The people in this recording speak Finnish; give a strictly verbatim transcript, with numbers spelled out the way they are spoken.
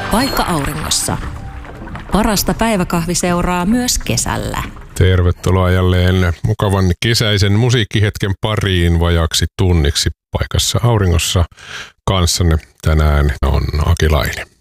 Paikka auringossa. Parasta päiväkahviseuraa myös kesällä. Tervetuloa jälleen mukavan kesäisen musiikkihetken pariin vajaksi tunniksi Paikassa auringossa. Kanssanne tänään on Aki Laine.